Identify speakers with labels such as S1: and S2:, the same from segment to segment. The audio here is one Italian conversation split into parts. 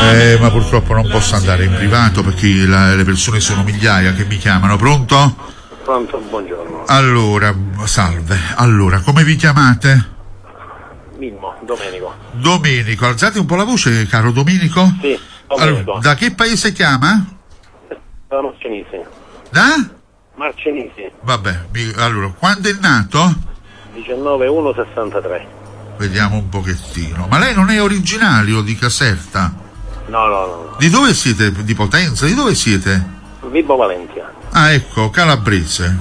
S1: Ma purtroppo non posso andare in privato perché le persone sono migliaia che mi chiamano. Pronto?
S2: Pronto, buongiorno.
S1: Allora, salve. Allora, come vi chiamate?
S2: Mimmo, Domenico.
S1: Domenico, alzate un po' la voce, caro Domenico.
S2: Sì, Domenico.
S1: Allora, da che paese chiama?
S2: Da Marcenisi.
S1: Da?
S2: Marcenisi.
S1: Vabbè, allora, quando è nato?
S2: 19/1/63.
S1: Vediamo un pochettino. Ma lei non è originario di Caserta?
S2: No.
S1: Di dove siete? Di Potenza? Di dove siete?
S2: Vibo Valentia.
S1: Ah, ecco, calabrese.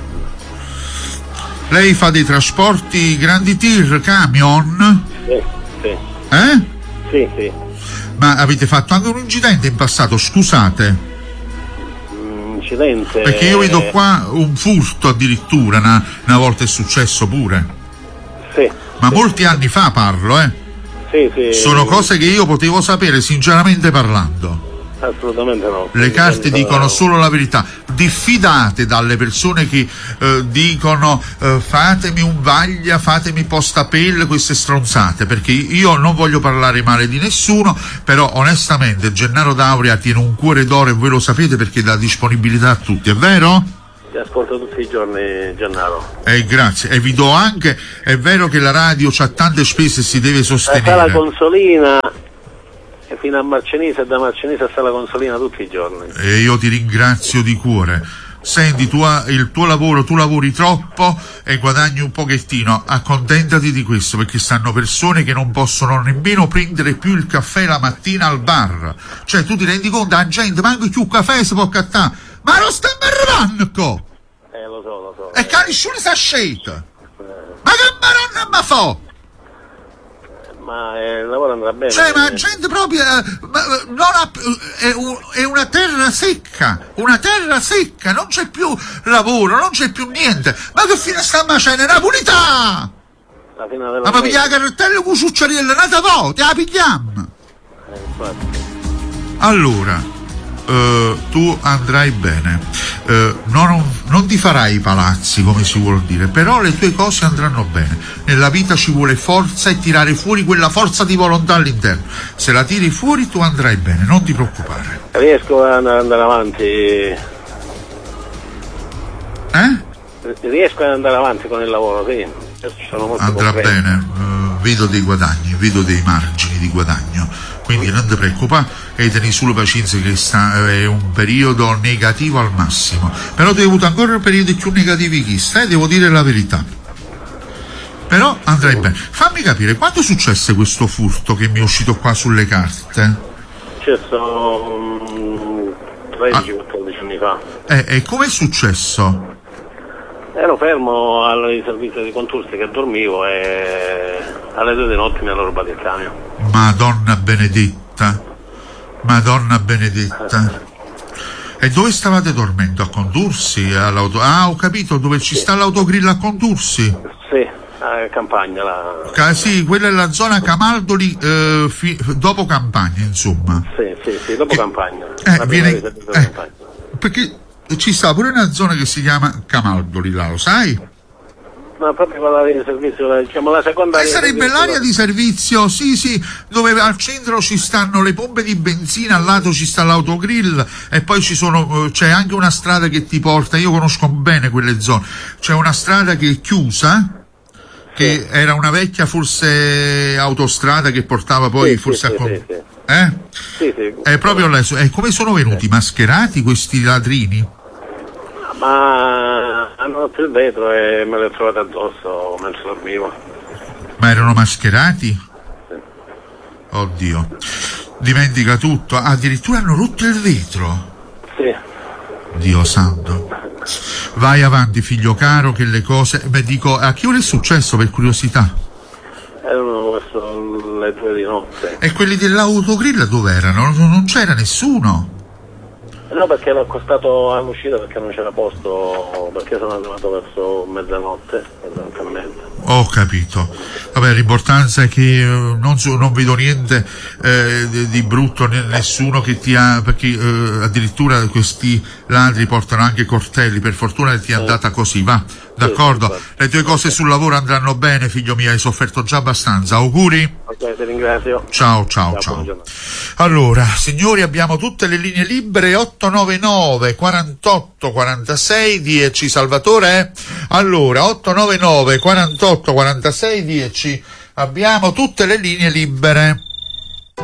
S1: Lei fa dei trasporti grandi tir, camion?
S2: Sì. Sì.
S1: Ma avete fatto anche un incidente in passato, scusate?
S2: Incidente?
S1: Perché io vedo qua un furto addirittura, una volta è successo pure.
S2: Sì.
S1: Ma molti anni fa parlo,
S2: Sì.
S1: Sono cose che io potevo sapere sinceramente parlando.
S2: Assolutamente no.
S1: Le carte dicono solo la verità. Diffidate dalle persone che dicono fatemi un vaglia, fatemi postapel, queste stronzate, perché io non voglio parlare male di nessuno, però onestamente Gennaro D'Auria tiene un cuore d'oro e voi lo sapete perché dà disponibilità a tutti, è vero?
S2: Ti ascolto tutti i giorni, Gennaro.
S1: Grazie, e vi do anche, è vero che la radio c'ha tante spese e si deve sostenere.
S2: La consolina e fino a Marcenise e da Marcenise sta la consolina tutti i giorni.
S1: E io ti ringrazio di cuore. Senti, il tuo lavoro, tu lavori troppo e guadagni un pochettino, accontentati di questo, perché stanno persone che non possono nemmeno prendere più il caffè la mattina al bar. Cioè, tu ti rendi conto, la gente manco più caffè si può cattare, ma non stiamo arrivando!
S2: Lo so.
S1: E che nessuno sa scelta! Ma che maronna ma fa?
S2: Ma il lavoro andrà bene.
S1: Cioè, ma la gente proprio è una terra secca, non c'è più lavoro, non c'è più niente. Ma che fine sta facendo? È una punità!
S2: La fine della
S1: Ma pigliare la cartella con succiariella, nata volte, la pigliamo!
S2: infatti.
S1: Allora, tu andrai bene, non ti farai i palazzi come si vuol dire, però le tue cose andranno bene. Nella vita ci vuole forza e tirare fuori quella forza di volontà all'interno. Se la tiri fuori tu andrai bene, non ti preoccupare.
S2: Riesco ad andare avanti. Riesco ad andare avanti con il lavoro, sì. Sono molto
S1: Andrà
S2: concreto.
S1: bene, vedo dei guadagni, vedo dei margini di guadagno. Quindi non ti preoccupare e tieni solo pazienza che è un periodo negativo al massimo. Però tu hai avuto ancora periodi più negativi che stai, devo dire la verità. Però andrai bene. Fammi capire, quando successe questo furto che mi è uscito qua sulle carte?
S2: Successo 13-14 anni fa.
S1: E com'è successo?
S2: Ero fermo al servizio di consulti che dormivo e alle 2 di notte mi hanno rubato il camion.
S1: Madonna benedetta. E dove stavate dormendo? A Condursi? Ah, ho capito, dove ci sta l'autogrill a Condursi?
S2: Sì, a Campagna.
S1: Sì, quella è la zona Camaldoli, dopo Campagna, insomma.
S2: Sì, dopo Campagna.
S1: Campagna. Perché ci sta pure una zona che si chiama Camaldoli, là, lo sai?
S2: No, proprio quella di servizio, diciamo la seconda.
S1: Sarebbe l'area di servizio, sì, dove al centro ci stanno le pompe di benzina, al lato ci sta l'autogrill e poi c'è anche una strada che ti porta, io conosco bene quelle zone, c'è una strada che è chiusa, che era una vecchia forse autostrada che portava poi forse a...
S2: Sì.
S1: È proprio lei. E come sono venuti mascherati questi ladrini?
S2: Ma hanno rotto il vetro e me l'ho trovato addosso mentre dormivo.
S1: Ma erano mascherati?
S2: Sì.
S1: Oddio, dimentica tutto. Addirittura hanno rotto il vetro.
S2: Sì.
S1: Dio santo. Vai avanti, figlio caro, che le cose... Beh, dico, a che ora è successo, per curiosità?
S2: Erano verso le 2 di notte.
S1: E quelli dell'autogrill dove erano? Non c'era nessuno?
S2: No, perché l'ho accostato all'uscita perché non c'era posto, perché sono arrivato verso mezzanotte.
S1: Ho capito. Vabbè, l'importanza è che non vedo niente di brutto, nessuno che ti ha, perché addirittura questi ladri portano anche coltelli, per fortuna ti è andata così, va, d'accordo?
S2: Sì,
S1: Le tue cose sul lavoro andranno bene, figlio mio, hai sofferto già abbastanza, auguri.
S2: Ok, ti ringrazio.
S1: Ciao.
S2: Buona giornata.
S1: Allora, signori, abbiamo tutte le linee libere, 899 48 46 10, Salvatore? Allora, 899 48 46 10, abbiamo tutte le linee libere.